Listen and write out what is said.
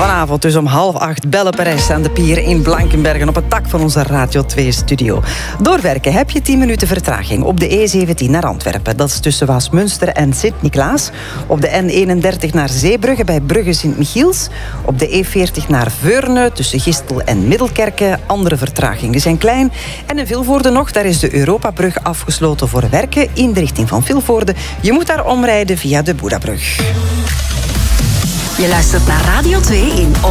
Vanavond dus om 7:30 Belle Parijs aan de pier in Blankenbergen op het dak van onze Radio 2-studio. Doorwerken heb je 10 minuten vertraging op de E17 naar Antwerpen. Dat is tussen Waasmunster en Sint-Niklaas. Op de N31 naar Zeebrugge bij Brugge Sint-Michiels. Op de E40 naar Veurne tussen Gistel en Middelkerke. Andere vertragingen zijn klein. En in Vilvoorde nog, daar is de Europabrug afgesloten voor werken in de richting van Vilvoorde. Je moet daar omrijden via de Boedabrug. Je luistert naar Radio 2 in